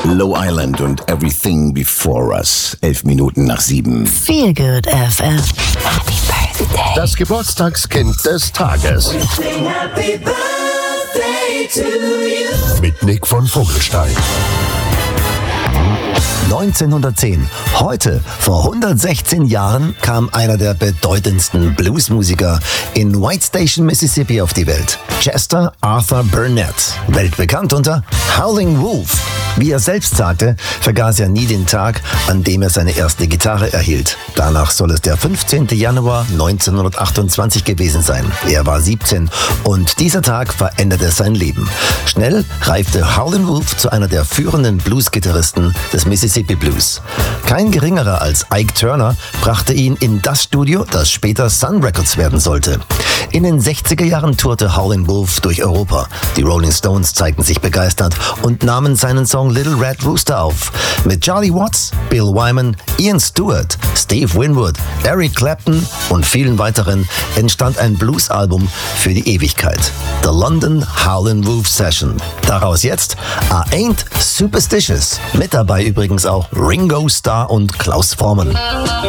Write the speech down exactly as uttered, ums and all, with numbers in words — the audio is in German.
Low Island und Everything Before Us. Elf Minuten nach sieben. Feel Good F M. Happy Birthday. Das Geburtstagskind des Tages. Happy birthday to you. Mit Nick von Vogelstein. neunzehnhundertzehn. Heute, vor hundertsechzehn Jahren, kam einer der bedeutendsten Bluesmusiker in White Station, Mississippi auf die Welt. Chester Arthur Burnett, weltbekannt unter Howling Wolf. Wie er selbst sagte, vergaß er nie den Tag, an dem er seine erste Gitarre erhielt. Danach soll es der fünfzehnten Januar neunzehnhundertachtundzwanzig gewesen sein. Er war siebzehn und dieser Tag veränderte sein Leben. Schnell reifte Howlin' Wolf zu einer der führenden Bluesgitarristen des Mississippi Blues. Kein geringerer als Ike Turner brachte ihn in das Studio, das später Sun Records werden sollte. In den sechziger Jahren tourte Howlin' Wolf durch Europa. Die Rolling Stones zeigten sich begeistert und nahmen seinen Song Little Red Rooster auf. Mit Charlie Watts, Bill Wyman, Ian Stewart, Steve Winwood, Eric Clapton und vielen weiteren entstand ein Blues-Album für die Ewigkeit. The London Howlin' Wolf Session. Daraus jetzt I Ain't Superstitious. Mit dabei übrigens auch Ringo Starr und Klaus Voormann.